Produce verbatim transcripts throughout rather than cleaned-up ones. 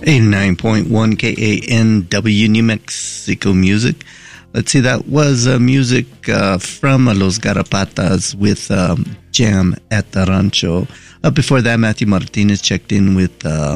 eighty-nine point one K A N W New Mexico Music. Let's see, that was uh, music uh, from Los Garrapatas with um, Jam at the Rancho. Uh, before that, Matthew Martinez checked in with uh,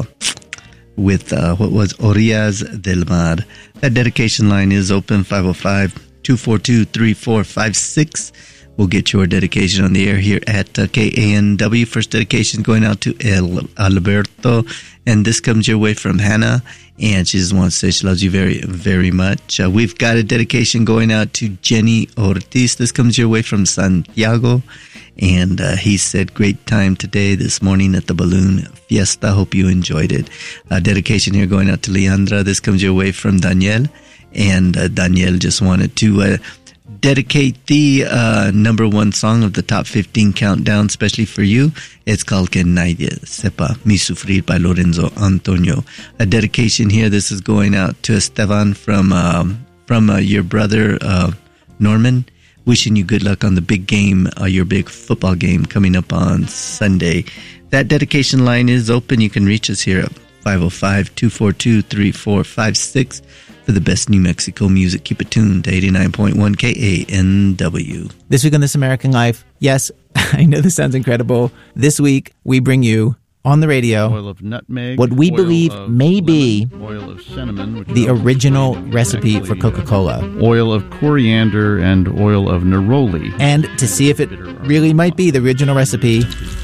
with uh, what was Orillas del Mar. That dedication line is open, five oh five, two four two, three four five six. We'll get your dedication on the air here at uh, K A N W. First dedication going out to El Alberto. And this comes your way from Hannah. And she just wants to say she loves you very, very much. Uh, we've got a dedication going out to Jenny Ortiz. This comes your way from Santiago. And uh, he said, great time today, this morning at the Balloon Fiesta. Hope you enjoyed it. Uh, dedication here going out to Leandra. This comes your way from Danielle. And uh, Danielle just wanted to uh, dedicate the uh, number one song of the top fifteen countdown, especially for you. It's called Que Nadie Sepa Mi Sufrir by Lorenzo Antonio. A dedication here. This is going out to Esteban from um, from uh, your brother uh, Norman. Wishing you good luck on the big game, uh, your big football game coming up on Sunday. That dedication line is open. You can reach us here at five oh five, two four two, three four five six. For the best New Mexico music. Keep it tuned to eighty-nine point one K A N W. This week on This American Life, yes, I know this sounds incredible. This week, we bring you on the radio oil of nutmeg, what we oil believe may be lemon, oil of cinnamon, which the original recipe for Coca-Cola. Oil of coriander and oil of neroli. And to see if it really might be the original recipe,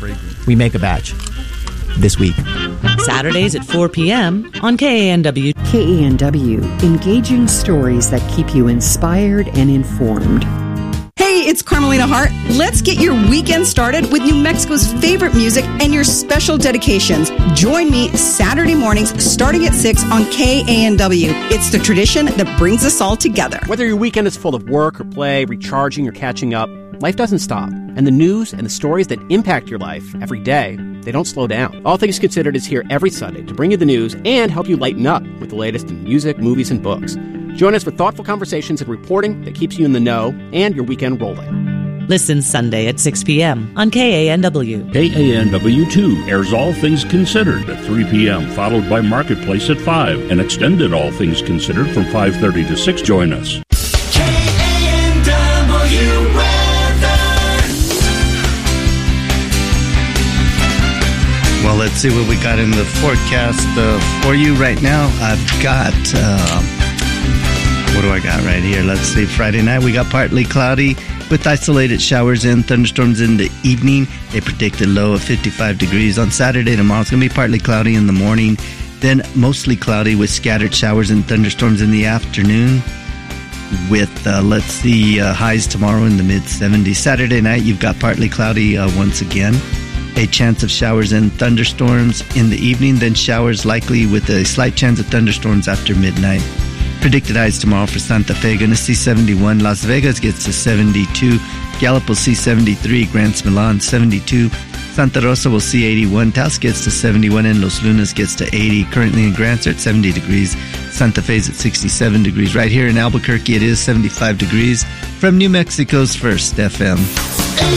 we make a batch this week. Saturdays at four p.m. on K A N W. K A N W, engaging stories that keep you inspired and informed. Hey, it's Carmelina Hart. Let's get your weekend started with New Mexico's favorite music and your special dedications. Join me Saturday mornings starting at six on K A N W. It's the tradition that brings us all together. Whether your weekend is full of work or play, recharging or catching up, life doesn't stop. And the news and the stories that impact your life every day, they don't slow down. All Things Considered is here every Sunday to bring you the news and help you lighten up with the latest in music, movies, and books. Join us for thoughtful conversations and reporting that keeps you in the know and your weekend rolling. Listen Sunday at six p.m. on K A N W. K A N W two airs All Things Considered at three p.m., followed by Marketplace at five, and extended All Things Considered from five thirty to six. Join us. K A N W Well, let's see what we got in the forecast uh, for you right now. I've got, uh, what do I got right here? Let's see. Friday night, we got partly cloudy with isolated showers and thunderstorms in the evening. They predict a low of fifty-five degrees. On Saturday, tomorrow, it's going to be partly cloudy in the morning, then mostly cloudy with scattered showers and thunderstorms in the afternoon. With, uh, let's see, uh, highs tomorrow in the mid seventies. Saturday night, you've got partly cloudy uh, once again. A chance of showers and thunderstorms in the evening, then showers likely with a slight chance of thunderstorms after midnight. Predicted highs tomorrow for Santa Fe, going to see seventy-one. Las Vegas gets to seventy-two. Gallup will see seventy-three. Grants Milan, seventy-two. Santa Rosa will see eighty-one. Taos gets to seventy-one, and Los Lunas gets to eighty. Currently in Grants are at seventy degrees. Santa Fe's at sixty-seven degrees. Right here in Albuquerque, it is seventy-five degrees. From New Mexico's First F M.